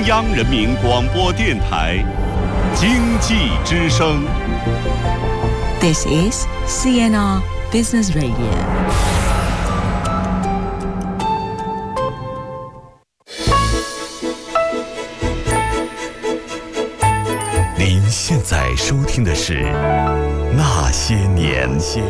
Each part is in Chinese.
央人民广播电台经济之声。 This is CNR Business Radio。 您现在收听的是《那些年》。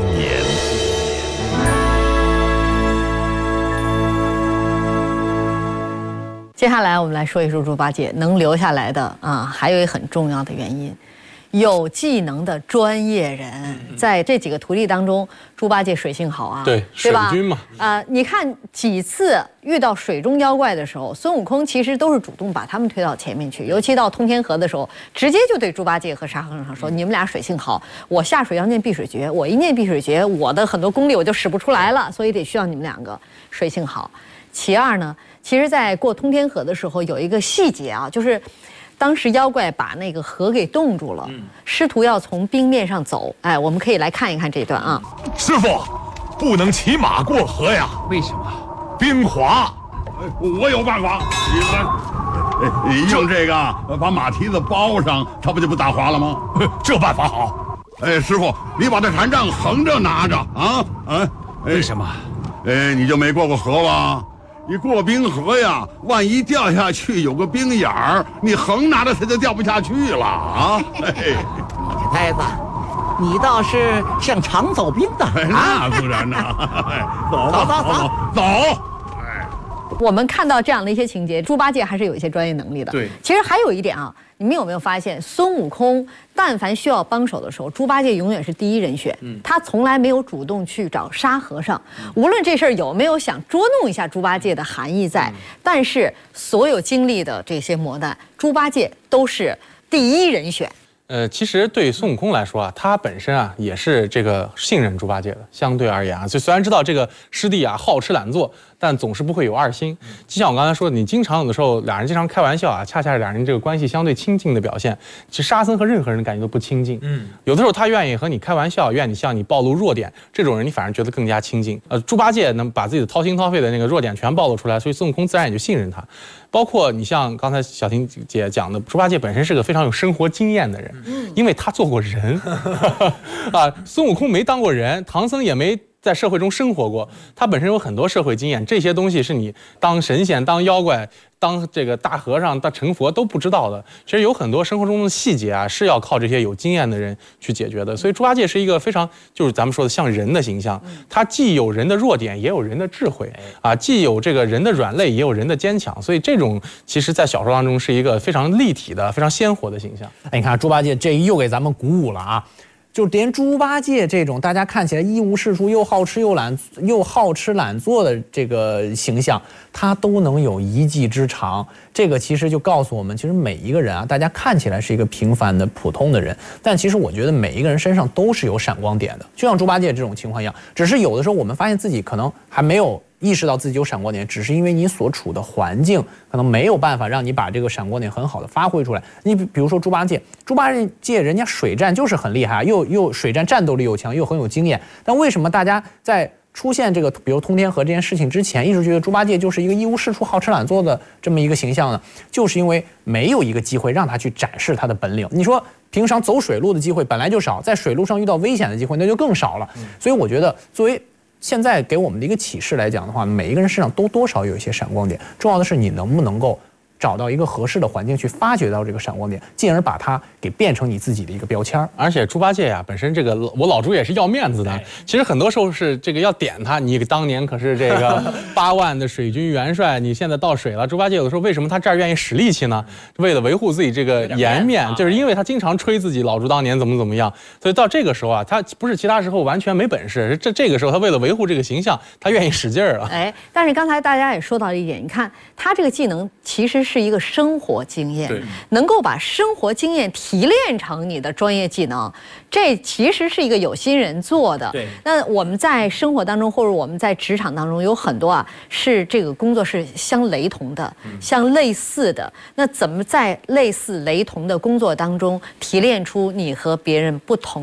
接下来我们来说一说猪八戒能留下来的还有一个很重要的原因，有技能的专业人。在这几个徒弟当中，猪八戒水性好啊， 对吧？水军嘛。 你看几次遇到水中妖怪的时候，孙悟空其实都是主动把他们推到前面去，尤其到通天河的时候，直接就对猪八戒和沙和尚说：“你们俩水性好，我下水要念避水诀，我一念避水诀，我的很多功力我就使不出来了，所以得需要你们两个水性好。”其二呢，其实，在过通天河的时候，有一个细节啊，就是当时妖怪把那个河给冻住了，师徒要从冰面上走。我们可以来看一看这段啊。 师傅，不能骑马过河呀？ 为什么？ 冰滑。 我有办法。你用这个把马蹄子包上，它不就不打滑了吗？ 这办法好。 师傅，你把这禅杖横着拿着啊！ 为什么？ 你就没过过河吧？你过冰河呀，万一掉下去有个冰眼儿，你横拿着它就掉不下去了啊！ 你这呆子，你倒是像常走冰的那自然呐！走。 我们看到这样的一些情节，猪八戒还是有一些专业能力的。 对， 其实还有一点啊，你们有没有发现，孙悟空但凡需要帮手的时候，猪八戒永远是第一人选。他从来没有主动去找沙和尚，无论这事儿有没有想捉弄一下猪八戒的含义在，但是所有经历的这些磨难，猪八戒都是第一人选。 其实对孙悟空来说啊，他本身啊也是这个信任猪八戒的。相对而言啊，就虽然知道这个师弟啊好吃懒做，但总是不会有二心。就像我刚才说的，你经常有的时候俩人经常开玩笑啊，恰恰是俩人这个关系相对亲近的表现。其实沙僧和任何人感觉都不亲近。有的时候他愿意和你开玩笑，愿意向你暴露弱点，这种人你反而觉得更加亲近。猪八戒能把自己的掏心掏肺的那个弱点全暴露出来，所以孙悟空自然也就信任他。包括你像刚才小婷姐讲的，猪八戒本身是个非常有生活经验的人，因为他做过人孙悟空没当过人，唐僧也没在社会中生活过，他本身有很多社会经验，这些东西是你当神仙、当妖怪、当这个大和尚、当成佛都不知道的。其实有很多生活中的细节啊，是要靠这些有经验的人去解决的。所以猪八戒是一个非常就是咱们说的像人的形象，他既有人的弱点，也有人的智慧既有这个人的软肋，也有人的坚强。所以这种其实在小说当中是一个非常立体的、非常鲜活的形象。 你看猪八戒这又给咱们鼓舞了啊！就连猪八戒这种大家看起来一无是处、又好吃懒做的这个形象，他都能有一技之长。这个其实就告诉我们，其实每一个人啊，大家看起来是一个平凡的普通的人，但其实我觉得每一个人身上都是有闪光点的，就像猪八戒这种情况一样。只是有的时候我们发现自己可能还没有意识到自己有闪光点，只是因为你所处的环境可能没有办法让你把这个闪光点很好的发挥出来。你比如说猪八戒人家水战就是很厉害，又水战战斗力又强，又很有经验。但为什么大家在出现这个比如通天河这件事情之前，一直觉得猪八戒就是一个一无是处、好吃懒做的这么一个形象呢？就是因为没有一个机会让他去展示他的本领。你说平常走水路的机会本来就少，在水路上遇到危险的机会那就更少了。所以我觉得作为现在给我们的一个启示来讲的话，每一个人身上都多少有一些闪光点，重要的是你能不能够找到一个合适的环境去发掘到这个闪光点，进而把它给变成你自己的一个标签。 而且猪八戒呀，本身这个我老猪也是要面子的。其实很多时候是这个要点他，你当年可是这个8万的水军元帅，你现在到水了。猪八戒有的时候为什么他这儿愿意使力气呢？为了维护自己这个颜面，就是因为他经常吹自己老猪当年怎么样，所以到这个时候啊，他不是其他时候完全没本事，这个时候他为了维护这个形象，他愿意使劲儿了。 但是刚才大家也说到了一点，你看他这个技能其实是一个生活经验，能够把生活经验提炼成你的专业技能，这其实是一个有心人做的。那我们在生活当中或者我们在职场当中有很多是这个工作是相雷同的，相类似的。那怎么在类似雷同的工作当中提炼出你和别人不同的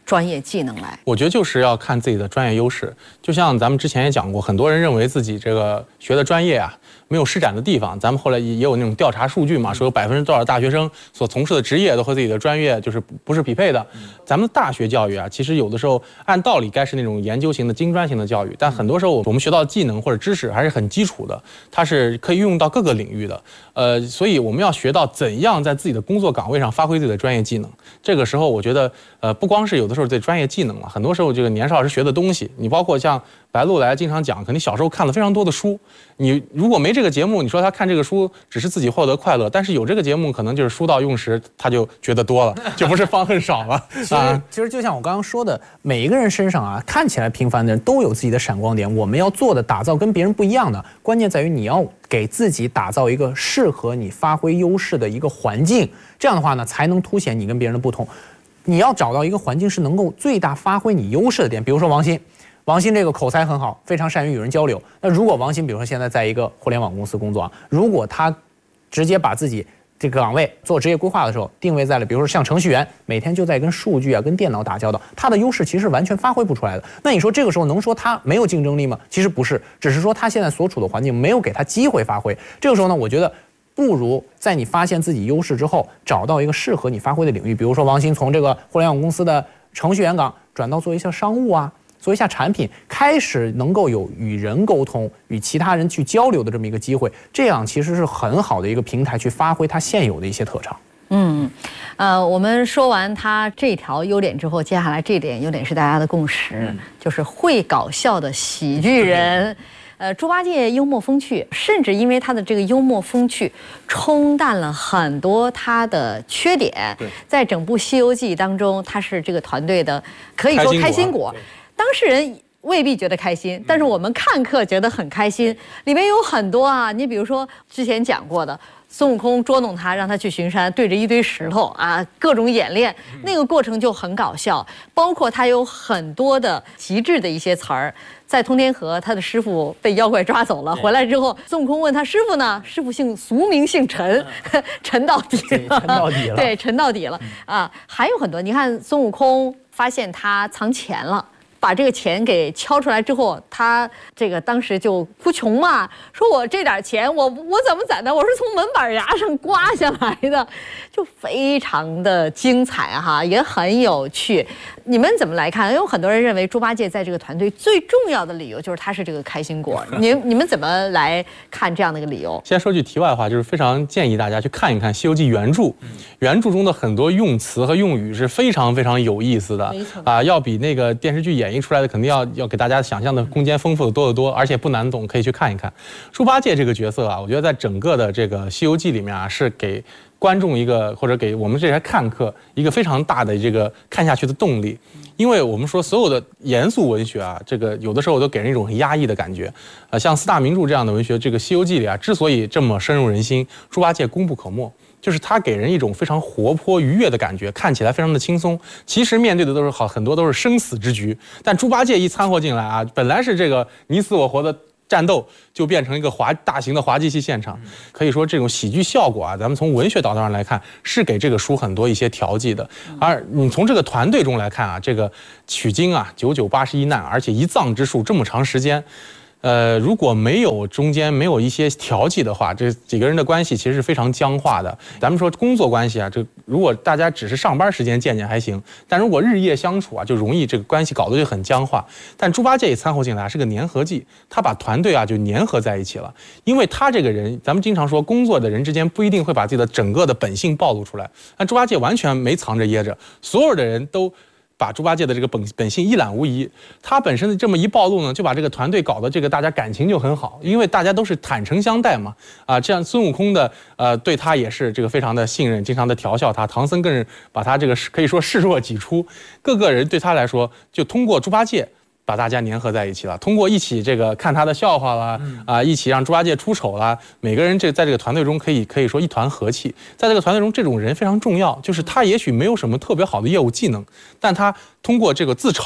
专业技能来？ 我觉得就是要看自己的专业优势。就像咱们之前也讲过，很多人认为自己这个学的专业啊没有施展的地方。咱们后来也有那种调查数据嘛，说有%多少大学生所从事的职业都和自己的专业就是不是匹配的。咱们的大学教育啊，其实有的时候按道理该是那种研究型的、精专型的教育，但很多时候我们学到技能或者知识还是很基础的，它是可以运用到各个领域的。所以我们要学到怎样在自己的工作岗位上发挥自己的专业技能。这个时候，我觉得不光是有的时候对专业技能了，很多时候这个年少时学的东西，你包括像白鹿来经常讲，可能小时候看了非常多的书，你如果没这个节目，你说他看这个书只是自己获得快乐，但是有这个节目，可能就是书到用时，他就觉得多了，就不是方恨少了。 其实就像我刚刚说的，每一个人身上啊，看起来平凡的人都有自己的闪光点。我们要做的打造跟别人不一样的，关键在于你要给自己打造一个适合你发挥优势的一个环境，这样的话呢，才能凸显你跟别人的不同。你要找到一个环境是能够最大发挥你优势的点，比如说王鑫这个口才很好，非常善于与人交流。那如果王鑫比如说现在在一个互联网公司工作啊，如果他直接把自己这个岗位做职业规划的时候定位在了比如说像程序员，每天就在跟数据啊跟电脑打交道，他的优势其实完全发挥不出来的。那你说这个时候能说他没有竞争力吗？其实不是，只是说他现在所处的环境没有给他机会发挥。这个时候呢，我觉得不如在你发现自己优势之后，找到一个适合你发挥的领域。比如说王鑫从这个互联网公司的程序员岗转到做一下商务啊，做一下产品，开始能够有与人沟通、与其他人去交流的这么一个机会，这样其实是很好的一个平台去发挥他现有的一些特长。 我们说完他这条优点之后，接下来这点优点是大家的共识，就是会搞笑的喜剧人。猪八戒幽默风趣，甚至因为他的这个幽默风趣，冲淡了很多他的缺点。在整部《西游记》当中，他是这个团队的可以说开心果。当事人未必觉得开心，但是我们看客觉得很开心。里面有很多啊，你比如说之前讲过的。孙悟空捉弄他，让他去巡山，对着一堆石头啊，各种演练，那个过程就很搞笑。包括他有很多的极致的一些词儿，在通天河，他的师傅被妖怪抓走了，回来之后，孙悟空问他师傅呢，师傅俗名姓陈，陈到底了， 陈到底了， 对，陈到底了啊。还有很多，你看孙悟空发现他藏钱了。把这个钱给敲出来之后，他这个当时就哭穷嘛，说我这点钱我怎么攒的？我是从门板牙上刮下来的，就非常的精彩哈，也很有趣。你们怎么来看？有很多人认为猪八戒在这个团队最重要的理由就是他是这个开心果，你们怎么来看这样的一个理由？ 先说句题外话，就是非常建议大家去看一看《西游记》原著，原著中的很多用词和用语是非常非常有意思的，要比那个电视剧演绎出来的肯定要给大家想象的空间丰富的多得多，而且不难懂，可以去看一看。猪八戒这个角色啊，我觉得在整个的这个《西游记》里面啊，是给观众一个或者给我们这些看客一个非常大的这个看下去的动力，因为我们说所有的严肃文学啊，这个有的时候都给人一种很压抑的感觉，像四大名著这样的文学，这个《西游记》里啊，之所以这么深入人心，猪八戒功不可没。就是它给人一种非常活泼愉悦的感觉，看起来非常的轻松。其实面对的都是很多都是生死之局，但猪八戒一掺和进来啊，本来是这个你死我活的战斗，就变成一个大型的滑稽戏现场。可以说这种喜剧效果啊，咱们从文学导向上来看，是给这个书很多一些调剂的。而你从这个团队中来看啊，这个取经啊，9981难，而且一藏之术这么长时间。如果没有中间没有一些调剂的话，这几个人的关系其实是非常僵化的。咱们说工作关系啊，这如果大家只是上班时间见见还行，但如果日夜相处啊，就容易这个关系搞得就很僵化。但猪八戒也掺和进来是个粘合剂，他把团队啊就粘合在一起了。因为他这个人，咱们经常说工作的人之间不一定会把自己的整个的本性暴露出来，但猪八戒完全没藏着掖着，所有的人都把猪八戒的这个本性一览无遗，他本身的这么一暴露呢，就把这个团队搞得这个大家感情就很好，因为大家都是坦诚相待嘛，这样孙悟空的对他也是这个非常的信任，经常的调笑他，唐僧更是把他这个可以说视若己出，各个人对他来说就通过猪八戒把大家粘合在一起了，通过一起这个看他的笑话啦，一起让猪八戒出丑啦，每个人在这个团队中可以说一团和气。在这个团队中，这种人非常重要，就是他也许没有什么特别好的业务技能，但他通过这个自嘲，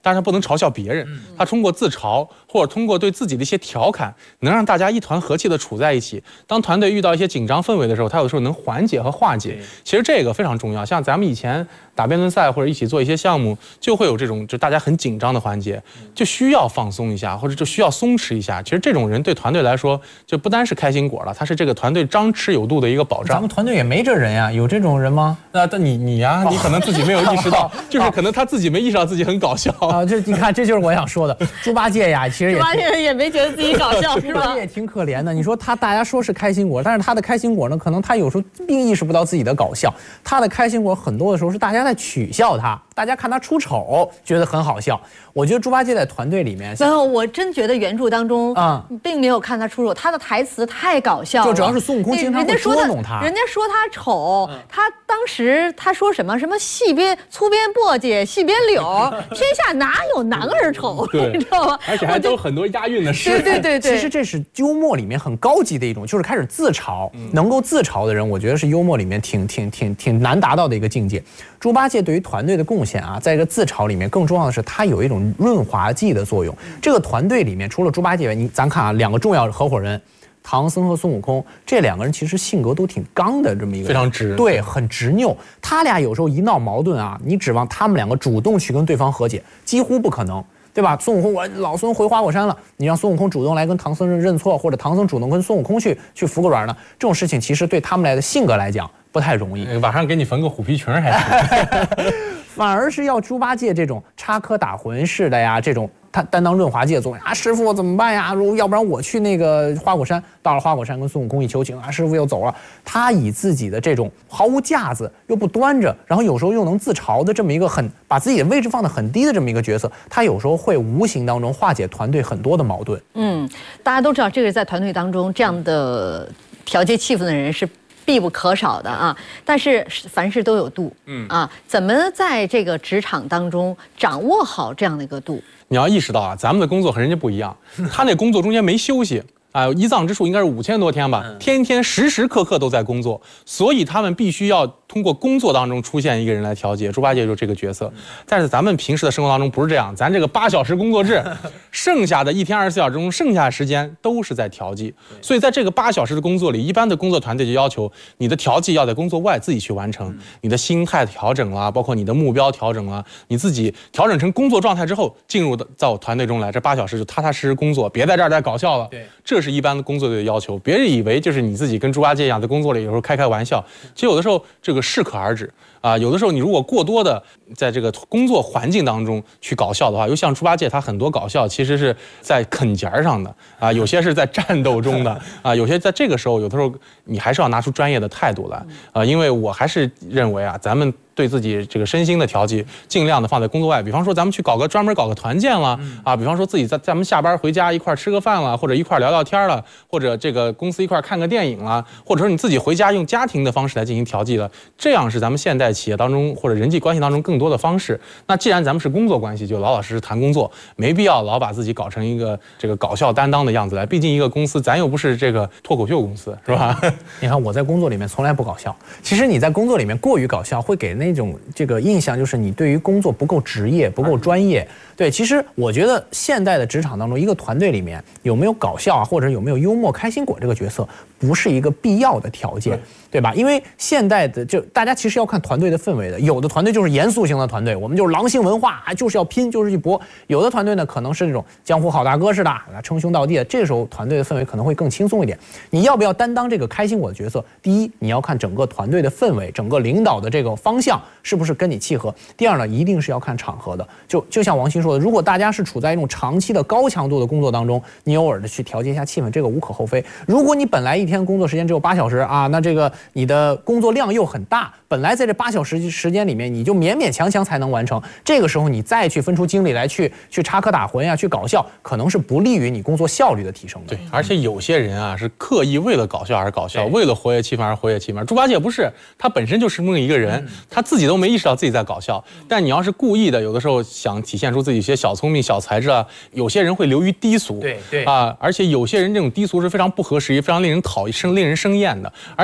但是他不能嘲笑别人，他通过自嘲或者通过对自己的一些调侃，能让大家一团和气的处在一起。当团队遇到一些紧张氛围的时候，他有的时候能缓解和化解。其实这个非常重要。像咱们以前打辩论赛或者一起做一些项目，就会有这种就大家很紧张的环节，就需要放松一下，或者就需要松弛一下。其实这种人对团队来说，就不单是开心果了，他是这个团队张弛有度的一个保障。 咱们团队也没这人呀，有这种人吗？ 那你呀，你可能自己没有意识到，就是可能他自己没意识到自己很搞笑啊。这你看，这就是我想说的。猪八戒呀，其实猪八戒也没觉得自己搞笑，是吧？ 猪八戒也挺可怜的。你说大家说是开心果，但是他的开心果呢，可能他有时候并意识不到自己的搞笑。他的开心果很多的时候是大家在取笑他，大家看他出丑觉得很好笑。我觉得猪八戒在团队里面， 没有，我真觉得原著当中并没有看他出丑，他的台词太搞笑了。 就主要是孙悟空经常会捉弄他， 人家说他丑，他当时他说什么细边粗边簸箕，细边柳，天下哪有男儿丑？你知道吗？ 而且还都很多押韵的诗。 对。 其实这是幽默里面很高级的一种，就是开始自嘲。能够自嘲的人，我觉得是幽默里面挺难达到的一个境界。猪八戒对于团队的贡献啊，在这个自嘲里面，更重要的是他有一种润滑剂的作用。这个团队里面，除了猪八戒，咱看啊，两个重要的合伙人，唐僧和孙悟空，这两个人其实性格都挺刚的，这么一个非常直， 对，很执拗。他俩有时候一闹矛盾啊，你指望他们两个主动去跟对方和解，几乎不可能。对吧？孙悟空，我老孙回花果山了，你让孙悟空主动来跟唐僧认错，或者唐僧主动跟孙悟空去服个软呢？这种事情其实对他们俩的性格来讲不太容易。 晚上给你缝个虎皮裙还行。 反而是要猪八戒这种插科打诨式的呀，这种他担当润滑剂的作用啊。师傅怎么办呀？要不然我去那个花果山，到了花果山跟孙悟空一求情啊，师傅又走了。他以自己的这种毫无架子又不端着，然后有时候又能自嘲的这么一个把自己的位置放得很低的这么一个角色，他有时候会无形当中化解团队很多的矛盾。 大家都知道这个在团队当中这样的调节气氛的人是必不可少的啊，但是凡事都有度，怎么在这个职场当中掌握好这样的一个度？ 你要意识到啊，咱们的工作和人家不一样，他那工作中间没休息。一藏之数应该是5000多天吧，天天时时刻刻都在工作，所以他们必须要通过工作当中出现一个人来调节。猪八戒就是这个角色，但是咱们平时的生活当中不是这样，咱这个8小时工作制，剩下的一天24小时中，剩下的时间都是在调剂。所以在这个8小时的工作里，一般的工作团队就要求你的调剂要在工作外自己去完成，你的心态调整啦，包括你的目标调整啦，你自己调整成工作状态之后，进入到团队中来，这8小时就踏踏实实工作，别在这儿再搞笑了。 对， 这是一般的工作队的要求。别人以为就是你自己跟猪八戒一样，在工作里有时候开玩笑，其实有的时候这个适可而止啊。有的时候你如果过多的在这个工作环境当中去搞笑的话，又像猪八戒他很多搞笑其实是在啃节上的啊，有些是在战斗中的啊，有些在这个时候，有的时候你还是要拿出专业的态度来啊，因为我还是认为啊，咱们对自己这个身心的调剂，尽量的放在工作外。比方说，咱们去专门搞个团建了啊，比方说自己咱们下班回家一块吃个饭了，或者一块聊聊天了，或者这个公司一块看个电影了，或者说你自己回家用家庭的方式来进行调剂了，这样是咱们现代企业当中或者人际关系当中更多的方式。那既然咱们是工作关系，就老老实实谈工作，没必要老把自己搞成一个这个搞笑担当的样子来。毕竟一个公司，咱又不是这个脱口秀公司，是吧？ 你看我在工作里面从来不搞笑，其实你在工作里面过于搞笑，会给那种这个印象，就是你对于工作不够职业、不够专业。对，其实我觉得现代的职场当中，一个团队里面有没有搞笑啊，或者有没有幽默、开心果这个角色，不是一个必要的条件，对吧？因为现代的大家其实要看团队的氛围的，有的团队就是严肃型的团队，我们就是狼性文化，就是要拼，就是去搏；有的团队呢，可能是这种江湖好大哥似的，称兄道弟的，这时候团队的氛围可能会更轻松一点。你要不要担当这个开心果的角色？第一，你要看整个团队的氛围，整个领导的这个方向是不是跟你契合；第二呢，一定是要看场合的。就像王鑫说的，如果大家是处在一种长期的高强度的工作当中，你偶尔的去调节一下气氛，这个无可厚非。如果你本来一天工作时间只有8小时啊，那这个你的工作量又很大，本来在这8小时时间里面，你就勉勉强强才能完成。这个时候你再去分出精力来去插科打诨呀，去搞笑，可能是不利于你工作效率的提升的。 对，而且有些人啊是刻意为了搞笑而搞笑，为了活跃气氛而活跃气氛。猪八戒不是，他本身就是这么一个人，他自己都没意识到自己在搞笑。但你要是故意的，有的时候想体现出自己一些小聪明、小才智啊，有些人会流于低俗。 对啊，而且有些人这种低俗是非常不合时宜、非常令人讨厌、令人生厌的。而有些人的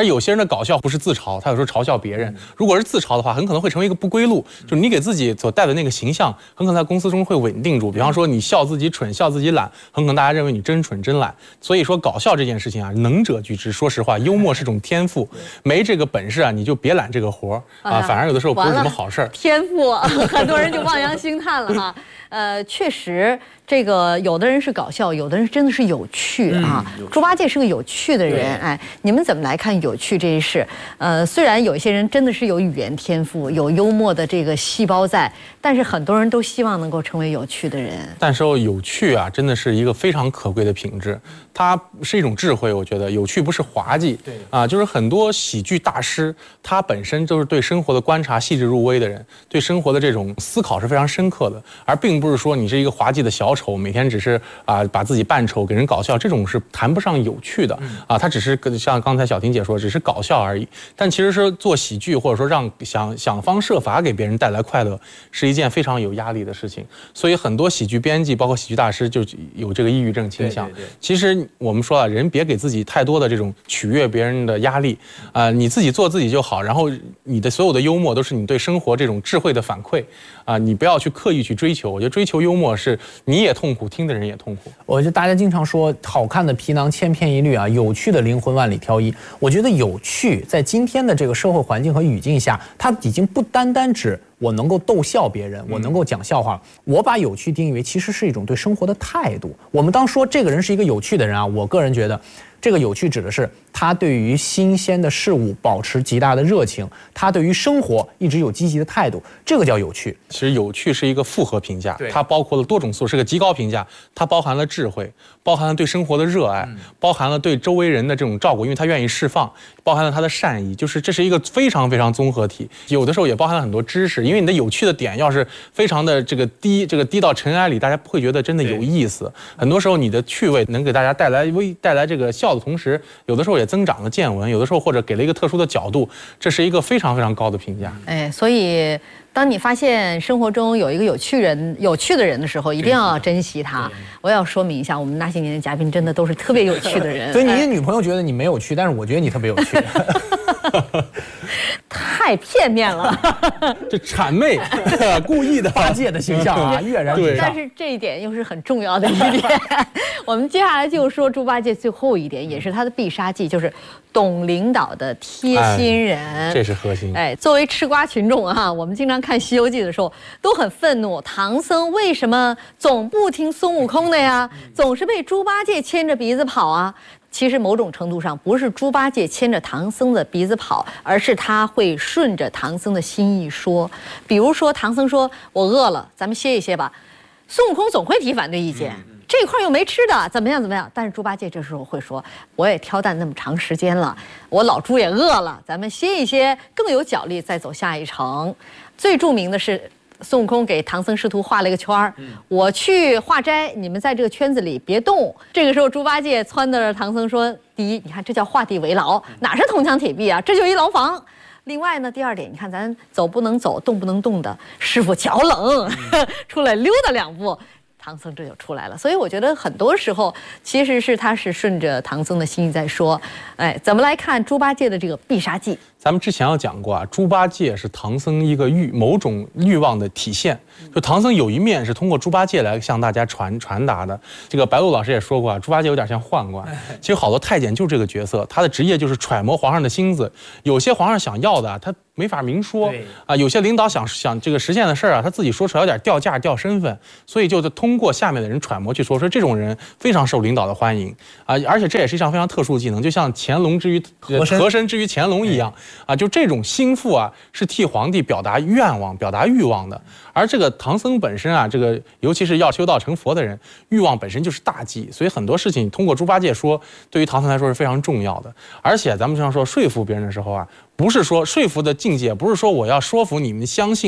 的搞笑不是自嘲，他有时候嘲笑别人。如果是自嘲的话，很可能会成为一个不归路，就是你给自己所带的那个形象，很可能在公司中会稳定住。比方说你笑自己蠢，笑自己懒，很可能大家认为你真蠢真懒。所以说搞笑这件事情啊，能者居之。说实话，幽默是种天赋，没这个本事啊，你就别揽这个活啊，反而有的时候不是什么好事儿。 天赋，很多人就望洋兴叹了哈。确实，这个有的人是搞笑，有的人真的是有趣啊。猪八戒是个有趣的人，哎，你们怎么来看有趣这一事？虽然有些人真的是有语言天赋，有幽默的这个细胞在，但是很多人都希望能够成为有趣的人。 但是有趣啊，真的是一个非常可贵的品质，它是一种智慧。我觉得有趣不是滑稽，对啊，就是很多喜剧大师，他本身就是对生活的观察细致入微的人，对生活的这种思考是非常深刻的，而并不是说你是一个滑稽的小丑，每天只是把自己扮丑给人搞笑，这种是谈不上有趣的啊。他只是像刚才小婷姐说，只是搞笑而已。但其实是做喜剧，或者说让想方设法给别人带来快乐，是一件非常有压力的事情。所以很多喜剧编辑，包括喜剧大师，就有这个抑郁症倾向。其实我们说了，人别给自己太多的这种取悦别人的压力你自己做自己就好。然后你的所有的幽默都是你对生活这种智慧的反馈你不要去刻意去追求。我觉得追求幽默是你也痛苦，听的人也痛苦。 我觉得大家经常说好看的皮囊千篇一律啊，有趣的灵魂万里挑一。我觉得有趣在今天的这个社会环境和语境下，它已经不单单指我能够逗笑别人，我能够讲笑话。我把有趣定义为其实是一种对生活的态度。我们当说这个人是一个有趣的人啊，我个人觉得这个有趣指的是他对于新鲜的事物保持极大的热情，他对于生活一直有积极的态度，这个叫有趣。 其实有趣是一个复合评价，它包括了多种素质，是个极高评价。它包含了智慧，包含了对生活的热爱，包含了对周围人的这种照顾，因为他愿意释放，包含了他的善意，就是这是一个非常非常综合体。有的时候也包含了很多知识，因为你的有趣的点要是非常的这个低到尘埃里，大家不会觉得真的有意思。很多时候你的趣味能给大家带来这个笑的同时，有的时候也增长了见闻，有的时候或者给了一个特殊的角度，这是一个非常非常高的评价。 哎，所以当你发现生活中有一个有趣的人的时候，一定要珍惜他。我要说明一下，我们那些年的嘉宾真的都是特别有趣的人。 所以你的女朋友觉得你没有趣，但是我觉得你特别有趣。 太片面了， 这谄媚，故意的八戒的形象啊，跃然纸上。 但是这一点又是很重要的一点。我们接下来就说猪八戒最后一点，也是他的必杀技，就是懂领导的贴心人。 这是核心。 哎，作为吃瓜群众啊，我们经常看《西游记》的时候都很愤怒，唐僧为什么总不听孙悟空的呀？总是被猪八戒牵着鼻子跑啊？其实某种程度上不是猪八戒牵着唐僧的鼻子跑，而是他会顺着唐僧的心意说。比如说唐僧说我饿了，咱们歇一歇吧，孙悟空总会提反对意见，这块又没吃的，怎么样？但是猪八戒这时候会说，我也挑担那么长时间了，我老猪也饿了，咱们歇一歇，更有脚力再走下一程。最著名的是孙悟空给唐僧师徒画了一个圈儿，我去化斋，你们在这个圈子里别动。这个时候猪八戒撺掇着唐僧说，第一，你看这叫画地为牢，哪是铜墙铁壁啊，这就一牢房。另外呢，第二点，你看咱走不能走，动不能动的，师傅脚冷，出来溜达两步，唐僧这就出来了。所以我觉得很多时候其实是他是顺着唐僧的心意在说。哎，怎么来看猪八戒的这个必杀技？ 咱们之前有讲过啊，猪八戒是唐僧一个某种欲望的体现。就唐僧有一面是通过猪八戒来向大家传达的。这个白鹿老师也说过啊，猪八戒有点像宦官。其实好多太监就是这个角色，他的职业就是揣摩皇上的心思。有些皇上想要的他没法明说啊，有些领导想这个实现的事儿啊，他自己说出来有点掉价掉身份，所以就通过下面的人揣摩去说这种人非常受领导的欢迎啊，而且这也是一项非常特殊技能，就像乾隆之于和珅之于乾隆一样啊，就这种心腹啊是替皇帝表达愿望、表达欲望的。而这个唐僧本身啊，这个尤其是要修道成佛的人，欲望本身就是大忌，所以很多事情通过猪八戒说，对于唐僧来说是非常重要的。而且咱们经常说说服别人的时候啊，不是说说服的境界，不是说我要说服你们相信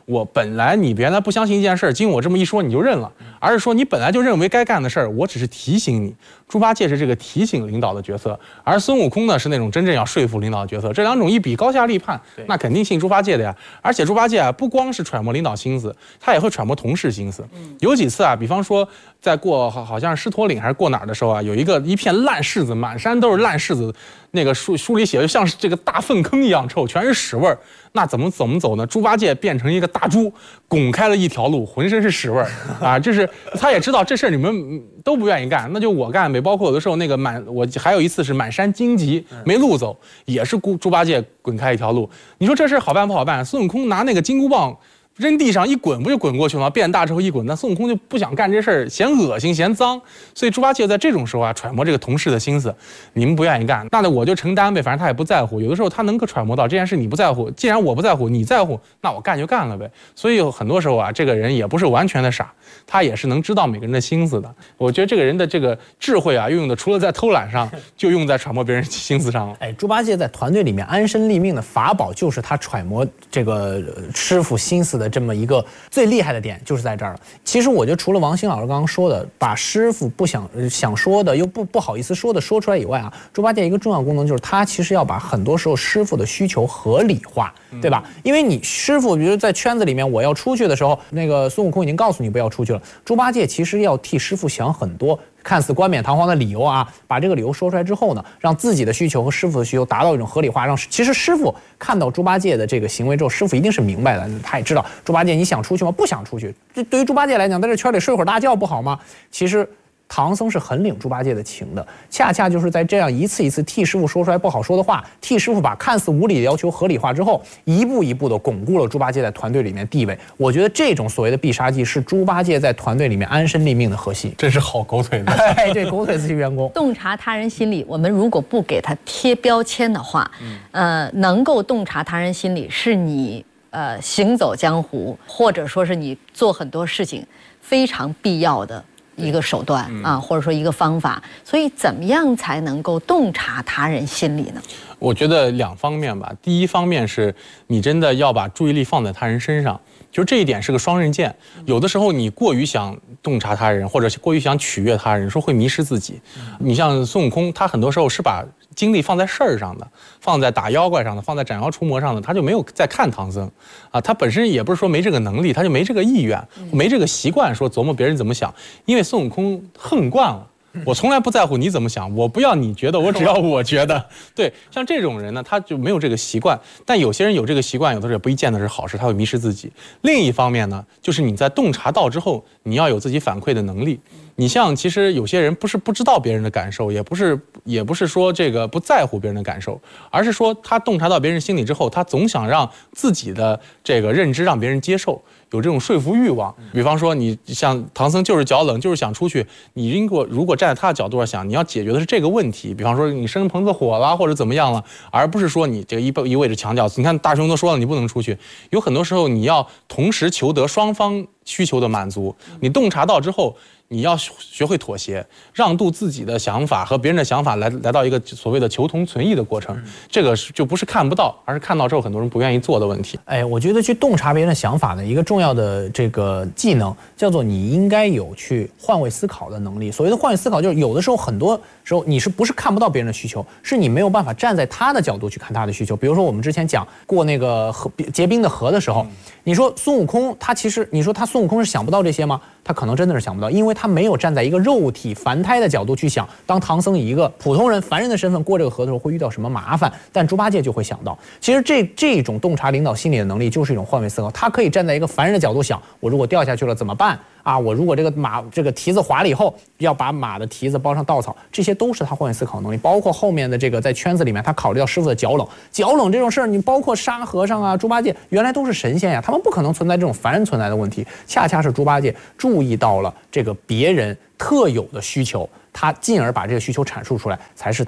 我本来你原来不相信一件事，经我这么一说你就认了，而是说你本来就认为该干的事儿，我只是提醒你。猪八戒是这个提醒领导的角色，而孙悟空呢是那种真正要说服领导的角色。这两种一比高下立判，那肯定信猪八戒的呀。而且猪八戒啊，不光是揣摩领导心思，他也会揣摩同事心思。有几次啊，比方说在过好像是狮驼岭还是过哪儿的时候啊，有一片烂柿子，满山都是烂柿子，那个书里写的像是这个大粪坑一样臭，全是屎味儿。那怎么走呢？猪八戒变成一个大猪，拱开了一条路，浑身是屎味儿啊！就是他也知道这事儿你们都不愿意干，那就我干呗。包括有的时候那个我还有一次是满山荆棘没路走，也是猪八戒滚开一条路。你说这事好办不好办？孙悟空拿那个金箍棒扔地上一滚，不就滚过去吗？变大之后一滚，那孙悟空就不想干这事儿，嫌恶心嫌脏，所以猪八戒在这种时候啊，揣摩这个同事的心思，你们不愿意干，那我就承担呗，反正他也不在乎。有的时候他能够揣摩到这件事你不在乎，既然我不在乎，你在乎，那我干就干了呗。所以有很多时候啊，这个人也不是完全的傻，他也是能知道每个人的心思的。我觉得这个人的这个智慧啊，用的除了在偷懒上，就用在揣摩别人心思上了。 哎，猪八戒在团队里面安身立命的法宝，就是他揣摩这个师傅心思的这么一个最厉害的点，就是在这儿了。其实我觉得除了王兴老师刚刚说的，把师傅不想说的又不好意思说的说出来以外啊，猪八戒一个重要功能就是他其实要把很多时候师傅的需求合理化，对吧？因为你师傅比如在圈子里面我要出去的时候，那个孙悟空已经告诉你不要出去了，猪八戒其实要替师傅想很多看似冠冕堂皇的理由啊，把这个理由说出来之后呢，让自己的需求和师傅的需求达到一种合理化，让其实师傅看到猪八戒的这个行为之后，师傅一定是明白的，他也知道猪八戒你想出去吗？不想出去。这对于猪八戒来讲，在这圈里睡会儿大觉不好吗？其实唐僧是很领猪八戒的情的，恰恰就是在这样一次一次替师傅说出来不好说的话，替师傅把看似无理的要求合理化之后，一步一步的巩固了猪八戒在团队里面的地位。我觉得这种所谓的必杀技是猪八戒在团队里面安身立命的核心。 真是好狗腿子， 哎，这狗腿子员工。 洞察他人心理，我们如果不给他贴标签的话，能够洞察他人心理，是你行走江湖，或者说是你做很多事情非常必要的一个手段啊，或者说一个方法。所以怎么样才能够洞察他人心理呢？ 我觉得两方面吧。第一方面是你真的要把注意力放在他人身上，就这一点是个双刃剑。有的时候你过于想洞察他人，或者过于想取悦他人，说会迷失自己。你像孙悟空，他很多时候是把精力放在事儿上的，放在打妖怪上的，放在斩妖除魔上的，他就没有在看唐僧啊。他本身也不是说没这个能力，他就没这个意愿，没这个习惯说琢磨别人怎么想。因为孙悟空恨惯了，我从来不在乎你怎么想，我不要你觉得，我只要我觉得。对，像这种人呢，他就没有这个习惯。但有些人有这个习惯，有的时候也不一见得是好事，他会迷失自己。另一方面呢，就是你在洞察到之后，你要有自己反馈的能力。你像其实有些人不是不知道别人的感受，也不是说这个不在乎别人的感受，而是说他洞察到别人心理之后，他总想让自己的这个认知让别人接受，有这种说服欲望。比方说你像唐僧就是脚冷，就是想出去，你如果站在他的角度上想，你要解决的是这个问题。比方说你生棚子火了或者怎么样了，而不是说你这个一味着强调。你看大雄都说了你不能出去，有很多时候你要同时求得双方需求的满足。你洞察到之后，你要学会妥协，让渡自己的想法和别人的想法来到一个所谓的求同存异的过程。这个就不是看不到，而是看到之后很多人不愿意做的问题。 哎，我觉得去洞察别人的想法的一个重要的这个技能，叫做你应该有去换位思考的能力。所谓的换位思考，就是有的时候很多时候你是不是看不到别人的需求，是你没有办法站在他的角度去看他的需求。比如说我们之前讲过那个结冰的河的时候，你说孙悟空他其实你说他孙悟空是想不到这些吗？他可能真的是想不到，因为他没有站在一个肉体凡胎的角度去想，当唐僧以一个普通人凡人的身份过这个河的时候会遇到什么麻烦。但猪八戒就会想到，其实这种洞察领导心理的能力就是一种换位思考。他可以站在一个凡人的角度想，我如果掉下去了怎么办啊？我如果这个马这个蹄子滑了以后，要把马的蹄子包上稻草，这些都是他换位思考能力。包括后面的这个在圈子里面，他考虑到师傅的脚冷这种事儿，你包括沙和尚啊、猪八戒，原来都是神仙呀，他们不可能存在这种凡人存在的问题。恰恰是猪八戒注意到了这个别人特有的需求，他进而把这个需求阐述出来，才是他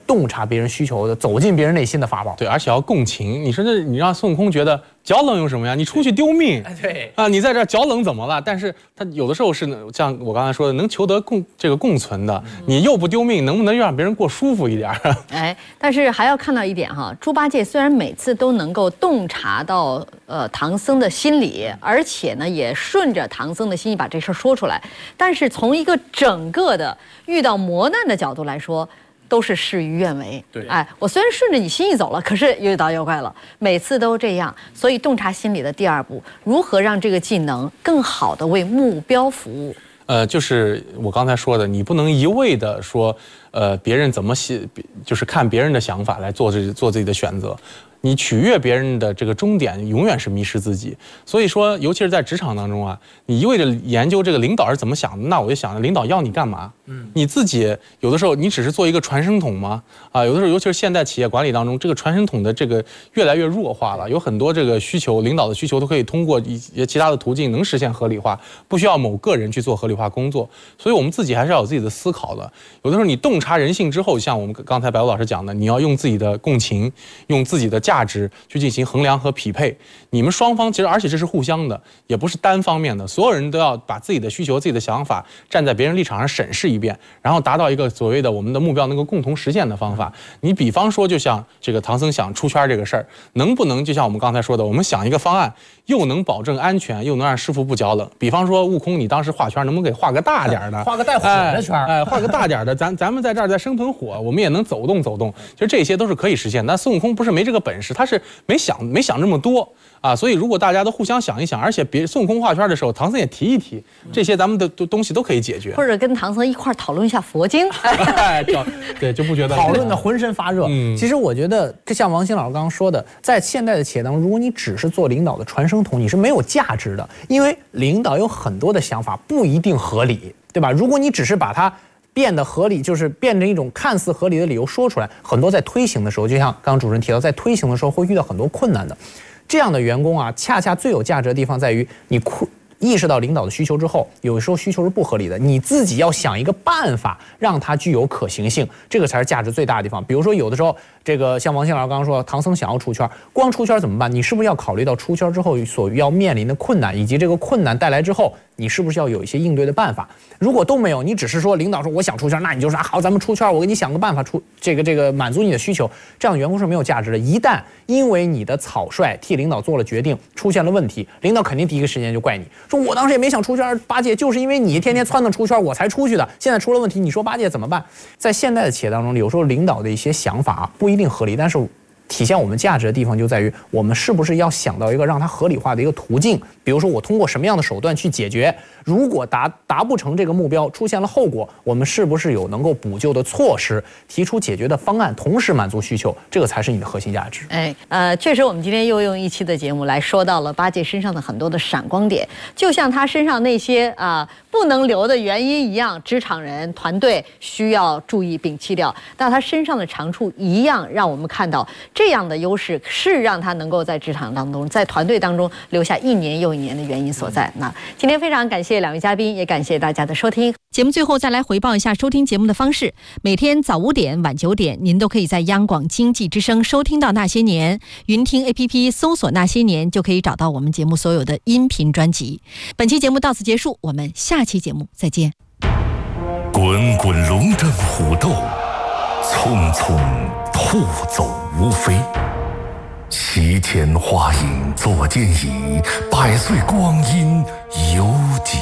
洞察别人需求的、走进别人内心的法宝。 对，而且要共情。你说这，你让孙悟空觉得脚冷有什么呀？你出去丢命。 对啊，你在这儿脚冷怎么了？但是他有的时候是像我刚才说的，能求得共存的。你又不丢命，能不能让别人过舒服一点？ 哎，但是还要看到一点哈，猪八戒虽然每次都能够洞察到唐僧的心理，而且呢也顺着唐僧的心意把这事儿说出来，但是从一个整个的遇到磨难的角度来说，都是事与愿违。 对， 哎，我虽然顺着你心意走了，可是又遇到妖怪了，每次都这样。所以洞察心理的第二步，如何让这个技能更好的为目标服务？ 就是我刚才说的，你不能一味的说，别人怎么就是看别人的想法来做自己的选择。你取悦别人的这个终点永远是迷失自己。所以说，尤其是在职场当中啊，你一味着研究这个领导是怎么想的，那我就想，领导要你干嘛？你自己有的时候你只是做一个传声筒吗？啊，有的时候尤其是现代企业管理当中，这个传声筒的这个越来越弱化了，有很多这个需求，领导的需求都可以通过一些其他的途径能实现合理化，不需要某个人去做合理化工作。所以我们自己还是要有自己的思考的。有的时候你洞察人性之后，像我们刚才白茹老师讲的，你要用自己的共情，用自己的价值去进行衡量和匹配。你们双方其实，而且这是互相的，也不是单方面的，所有人都要把自己的需求、自己的想法站在别人立场上审视一遍，然后达到一个所谓的我们的目标能够共同实现的方法。你比方说，就像这个唐僧想出圈这个事儿，能不能就像我们刚才说的，我们想一个方案，又能保证安全，又能让师傅不脚冷？比方说，悟空，你当时画圈，能不能给画个大点的， 画个带火的圈？ 画个大点的，咱们在这儿再生盆火，我们也能走动走动。其实这些都是可以实现。但孙悟空不是没这个本事，他是没想这么多啊。所以如果大家都互相想一想，而且孙悟空画圈的时候，唐僧也提一提，这些咱们的东西都可以解决。 或者跟唐僧一块儿讨论一下佛经， 对，就不觉得讨论的浑身发热。其实我觉得，像王鑫老师刚刚说的，在现代的企业当中，如果你只是做领导的传声筒，你是没有价值的，因为领导有很多的想法不一定合理，对吧？如果你只是把它变得合理，就是变成一种看似合理的理由说出来，很多在推行的时候，就像刚刚主持人提到，在推行的时候会遇到很多困难的。这样的员工啊，恰恰最有价值的地方在于你意识到领导的需求之后，有时候需求是不合理的，你自己要想一个办法让它具有可行性，这个才是价值最大的地方。比如说有的时候，这个像王鑫老师刚刚说，唐僧想要出圈，光出圈怎么办？你是不是要考虑到出圈之后所要面临的困难，以及这个困难带来之后，你是不是要有一些应对的办法？如果都没有，你只是说领导说我想出圈，那你就说好，咱们出圈，我给你想个办法这个满足你的需求，这样的员工是没有价值的。一旦因为你的草率替领导做了决定，出现了问题，领导肯定第一个时间就怪你，说我当时也没想出圈，八戒就是因为你天天撺掇出圈，我才出去的，现在出了问题，你说八戒怎么办？在现代的企业当中，有时候领导的一些想法不一定合理，但是体现我们价值的地方就在于，我们是不是要想到一个让它合理化的一个途径？比如说，我通过什么样的手段去解决？如果达不成这个目标，出现了后果，我们是不是有能够补救的措施，提出解决的方案，同时满足需求？这个才是你的核心价值。 确实，我们今天又用一期的节目来说到了八戒身上的很多的闪光点，就像他身上那些不能留的原因一样，职场人团队需要注意摒弃掉。但他身上的长处一样，让我们看到这样的优势是让他能够在职场当中，在团队当中留下一年又一年的原因所在。那今天非常感谢两位嘉宾，也感谢大家的收听。 节目最后再来回报一下收听节目的方式：每天早5点、晚9点，您都可以在央广经济之声收听到《那些年》，云听 APP 搜索《那些年》就可以找到我们节目所有的音频专辑。本期节目到此结束，我们下期节目再见。 滚滚龙争虎斗，匆匆兔走无飞。席间花影坐间椅，百岁光阴犹几。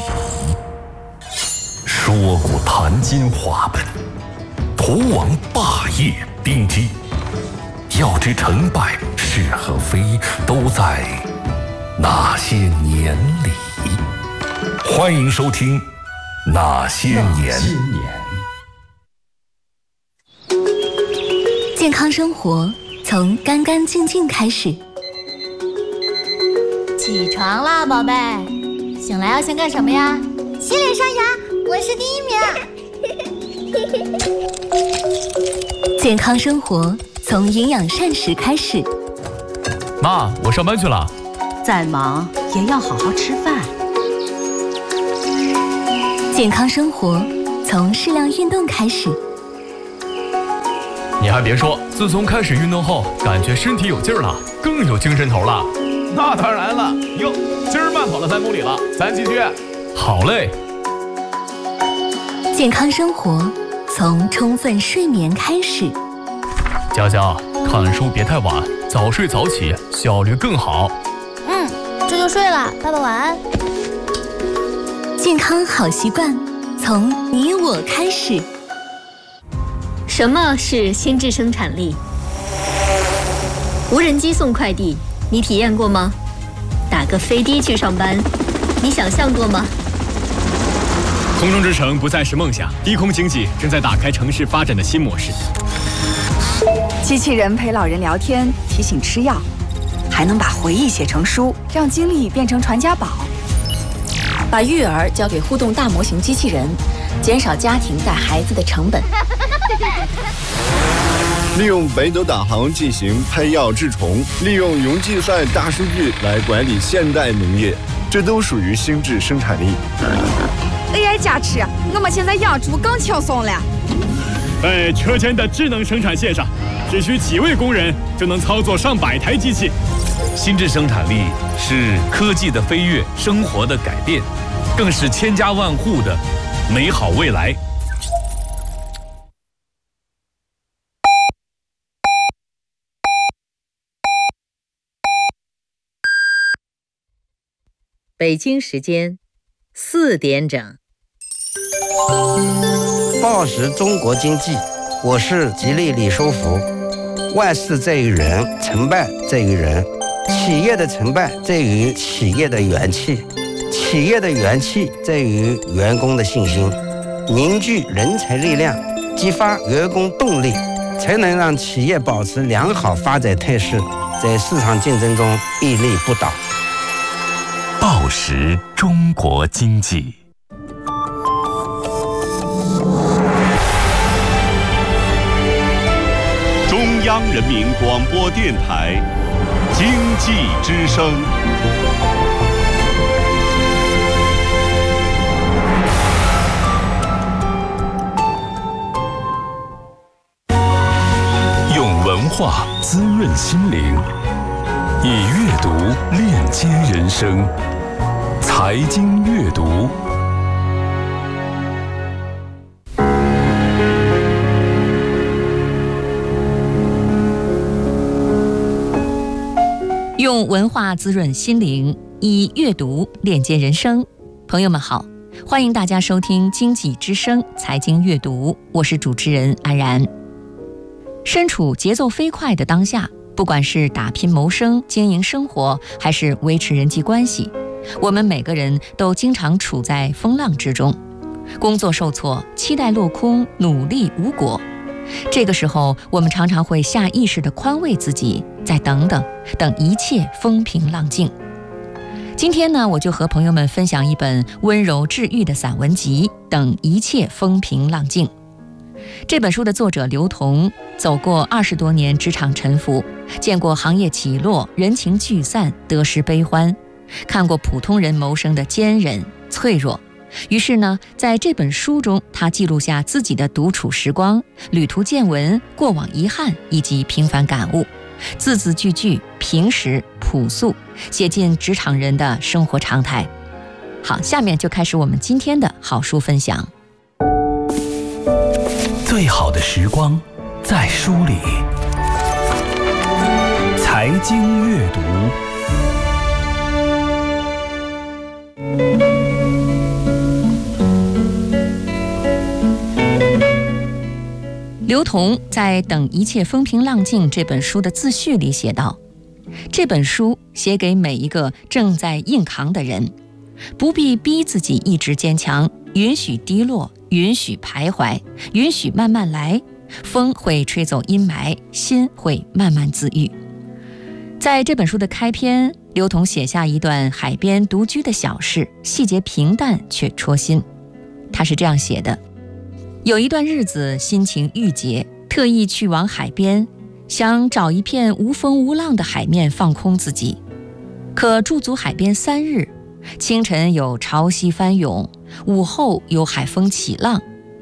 说古谈今话本，图王霸业兵机。要知成败是和非，都在那些年里。欢迎收听《那些年》。 健康生活从干干净净开始。 起床啦，宝贝！醒来要先干什么呀？ 洗脸刷牙，我是第1名。 健康生活从营养膳食开始。 妈，我上班去了。 再忙也要好好吃饭。 健康生活从适量运动开始。 你还别说，自从开始运动后，感觉身体有劲儿了，更有精神头了。 那当然了，哟，今儿慢跑了3公里了，咱继续。 好嘞。 健康生活从充分睡眠开始。 佳佳，看书别太晚，早睡早起，效率更好。 这就睡了，爸爸晚安。 健康好习惯从你我开始。 什么是心智生产力？无人机送快递，你体验过吗？打个飞的去上班，你想象过吗？ 空中之城不再是梦想，低空经济正在打开城市发展的新模式。 机器人陪老人聊天，提醒吃药，还能把回忆写成书，让经历变成传家宝。把育儿交给互动大模型机器人，减少家庭带孩子的成本。 利用北斗导航进行配药治虫，利用云计算大数据来管理现代农业，这都属于心智生产力。 AI 加持，我们现在养猪更轻松了。 在车间的智能生产线上，只需几位工人就能操作上百台机器。 心智生产力是科技的飞跃，生活的改变，更是千家万户的美好未来。 北京时间4点整。 报时中国经济，我是吉利李书福。万事在于人，成败在于人。企业的成败在于企业的元气，企业的元气在于员工的信心。凝聚人才力量，激发员工动力，才能让企业保持良好发展态势，在市场竞争中屹立不倒。 报时中国经济。 中央人民广播电台经济之声。 用文化滋润心灵，以阅读链接人生。财经阅读。 用文化滋润心灵，以阅读链接人生。朋友们好，欢迎大家收听经济之声财经阅读，我是主持人安然。身处节奏飞快的当下，不管是打拼谋生、经营生活，还是维持人际关系，我们每个人都经常处在风浪之中，工作受挫，期待落空，努力无果。这个时候，我们常常会下意识地宽慰自己，再等等，等一切风平浪静。今天呢，我就和朋友们分享一本温柔治愈的散文集《等一切风平浪静》。这本书的作者刘同走过20多年职场沉浮，见过行业起落、人情聚散、得失悲欢，看过普通人谋生的坚韧脆弱。于是呢，在这本书中，他记录下自己的独处时光、旅途见闻、过往遗憾以及平凡感悟，字字句句平实朴素，写进职场人的生活常态。好，下面就开始我们今天的好书分享。 最好的时光在书里，财经阅读。 刘同在《等一切风平浪静》这本书的自序里写道，这本书写给每一个正在硬扛的人，不必逼自己一直坚强，允许低落，允许徘徊，允许慢慢来，风会吹走阴霾，心会慢慢自愈。在这本书的开篇，刘同写下一段海边独居的小事，细节平淡却戳心。他是这样写的：有一段日子心情郁结，特意去往海边，想找一片无风无浪的海面放空自己。可驻足海边3日，清晨有潮汐翻涌，午后有海风起浪，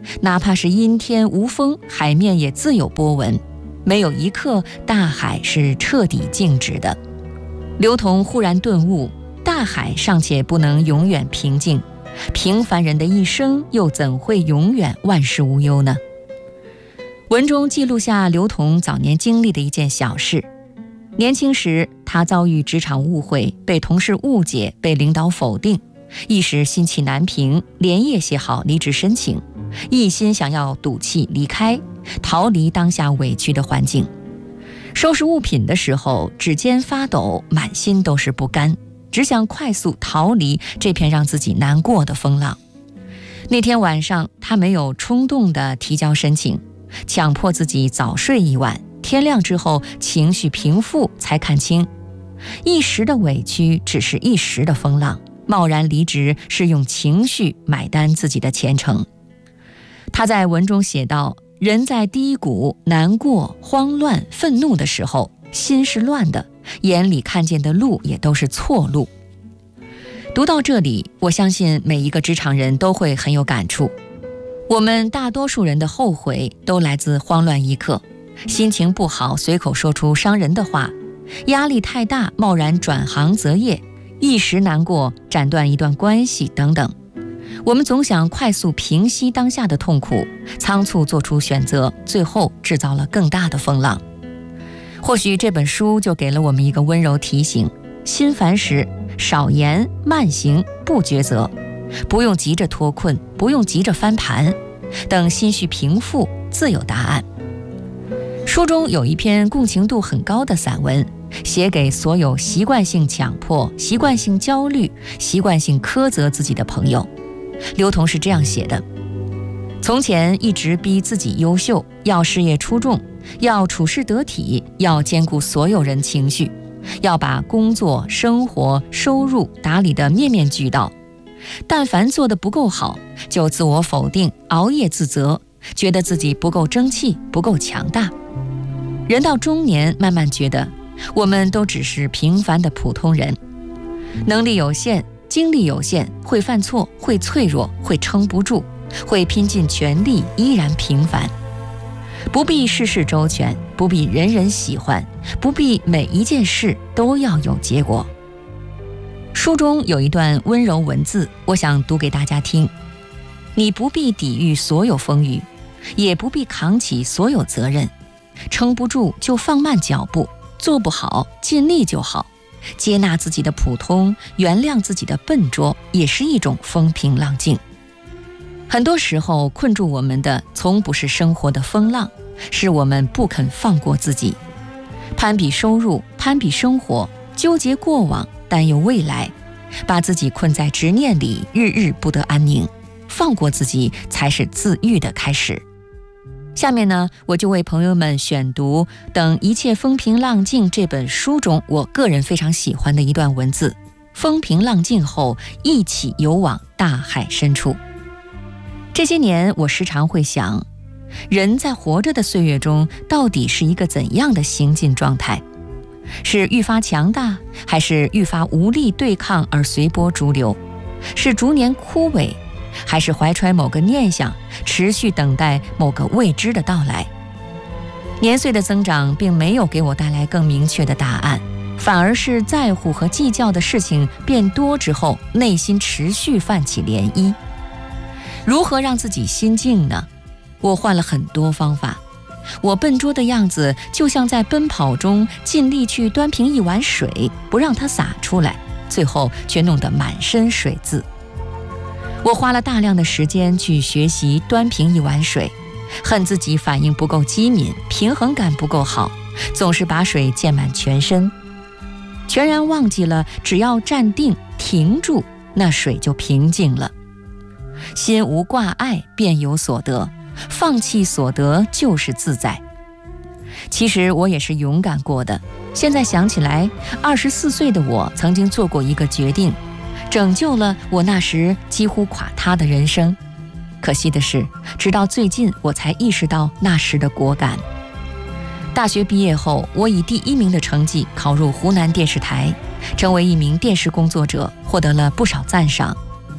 哪怕是阴天无风，海面也自有波纹，没有一刻大海是彻底静止的。刘同忽然顿悟，大海尚且不能永远平静，平凡人的一生又怎会永远万事无忧呢？文中记录下刘同早年经历的一件小事。年轻时，他遭遇职场误会，被同事误解，被领导否定，一时心气难平，连夜写好离职申请，一心想要赌气离开，逃离当下委屈的环境。收拾物品的时候，指尖发抖，满心都是不甘，只想快速逃离这片让自己难过的风浪。那天晚上，他没有冲动地提交申请，强迫自己早睡一晚，天亮之后情绪平复，才看清一时的委屈只是一时的风浪，贸然离职是用情绪买单自己的前程。他在文中写道，人在低谷、难过、慌乱、愤怒的时候，心是乱的，眼里看见的路也都是错路。读到这里，我相信每一个职场人都会很有感触。我们大多数人的后悔都来自慌乱一刻，心情不好随口说出伤人的话，压力太大贸然转行择业，一时难过斩断一段关系等等。我们总想快速平息当下的痛苦，仓促做出选择，最后制造了更大的风浪。或许这本书就给了我们一个温柔提醒，心烦时少言慢行不抉择，不用急着脱困，不用急着翻盘，等心绪平复自有答案。书中有一篇共情度很高的散文，写给所有习惯性强迫、习惯性焦虑、习惯性苛责自己的朋友。刘同是这样写的：从前一直逼自己优秀，要事业出众，要处事得体，要兼顾所有人情绪，要把工作、生活、收入打理得面面俱到。但凡做得不够好，就自我否定，熬夜自责，觉得自己不够争气，不够强大。人到中年，慢慢觉得我们都只是平凡的普通人，能力有限，精力有限，会犯错，会脆弱，会撑不住，会拼尽全力，依然平凡。不必事事周全，不必人人喜欢，不必每一件事都要有结果。书中有一段温柔文字，我想读给大家听。你不必抵御所有风雨，也不必扛起所有责任，撑不住就放慢脚步，做不好尽力就好，接纳自己的普通，原谅自己的笨拙，也是一种风平浪静。很多时候困住我们的从不是生活的风浪，是我们不肯放过自己。攀比收入，攀比生活，纠结过往，担忧未来，把自己困在执念里，日日不得安宁。放过自己才是自愈的开始。下面呢，我就为朋友们选读《等一切风平浪静》这本书中我个人非常喜欢的一段文字：风平浪静后，一起游往大海深处。这些年，我时常会想，人在活着的岁月中，到底是一个怎样的行进状态？是愈发强大，还是愈发无力对抗而随波逐流？是逐年枯萎，还是怀揣某个念想，持续等待某个未知的到来？年岁的增长并没有给我带来更明确的答案，反而是在乎和计较的事情变多之后，内心持续泛起涟漪。如何让自己心静呢？我换了很多方法。我笨拙的样子就像在奔跑中尽力去端平一碗水，不让它洒出来，最后却弄得满身水渍。我花了大量的时间去学习端平一碗水，恨自己反应不够机敏，平衡感不够好，总是把水溅满全身，全然忘记了只要站定停住，那水就平静了。心无挂碍便有所得，放弃所得就是自在。其实我也是勇敢过的，现在想起来，24岁的我曾经做过一个决定，拯救了我那时几乎垮塌的人生。可惜的是，直到最近我才意识到那时的果敢。大学毕业后，我以第1名的成绩考入湖南电视台，成为一名电视工作者，获得了不少赞赏。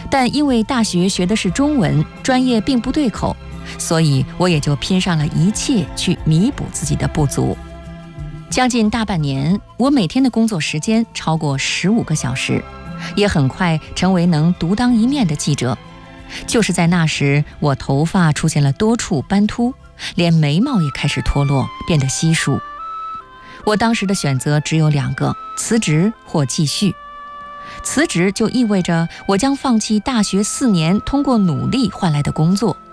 但因为大学学的是中文，专业并不对口，所以我也就拼上了一切去弥补自己的不足。将近大半年，我每天的工作时间超过15个小时，也很快成为能独当一面的记者。就是在那时，我头发出现了多处斑秃，连眉毛也开始脱落，变得稀疏。我当时的选择只有2个：辞职或继续。辞职就意味着我将放弃大学4年通过努力换来的工作，